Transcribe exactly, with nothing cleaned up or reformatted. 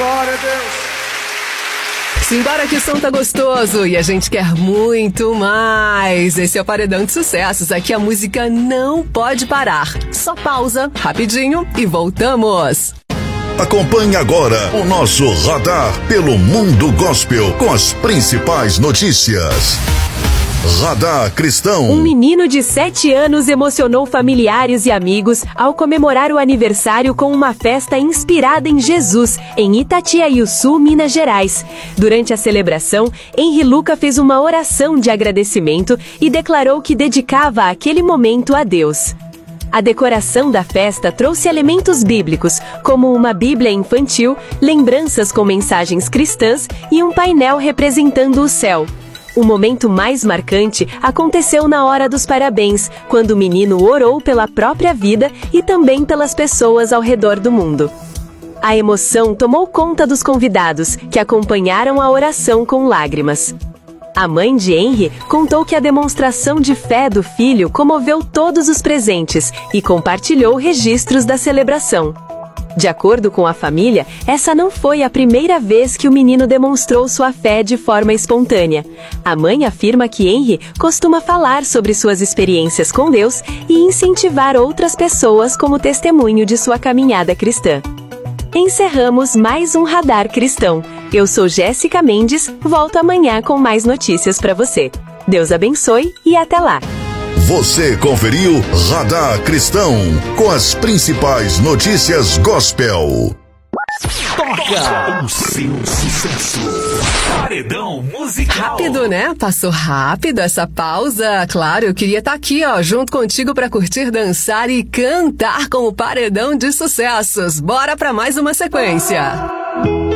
Glória a Deus. Simbora que o som tá gostoso e a gente quer muito mais. Esse é o Paredão de Sucessos. Aqui a música não pode parar. Só pausa, rapidinho e voltamos. Acompanhe agora o nosso radar pelo mundo gospel com as principais notícias. Radar Cristão. Um menino de sete anos emocionou familiares e amigos ao comemorar o aniversário com uma festa inspirada em Jesus, em Itatiaiuçu, Minas Gerais. Durante a celebração, Henri Luca fez uma oração de agradecimento e declarou que dedicava aquele momento a Deus. A decoração da festa trouxe elementos bíblicos, como uma Bíblia infantil, lembranças com mensagens cristãs e um painel representando o céu. O momento mais marcante aconteceu na hora dos parabéns, quando o menino orou pela própria vida e também pelas pessoas ao redor do mundo. A emoção tomou conta dos convidados, que acompanharam a oração com lágrimas. A mãe de Henri contou que a demonstração de fé do filho comoveu todos os presentes e compartilhou registros da celebração. De acordo com a família, essa não foi a primeira vez que o menino demonstrou sua fé de forma espontânea. A mãe afirma que Henri costuma falar sobre suas experiências com Deus e incentivar outras pessoas como testemunho de sua caminhada cristã. Encerramos mais um Radar Cristão. Eu sou Jéssica Mendes, volto amanhã com mais notícias para você. Deus abençoe e até lá! Você conferiu Radar Cristão com as principais notícias gospel. Toca o seu sucesso. Paredão musical. Rápido, né? Passou rápido essa pausa. Claro, eu queria estar aqui, ó, junto contigo para curtir, dançar e cantar com o Paredão de Sucessos. Bora para mais uma sequência.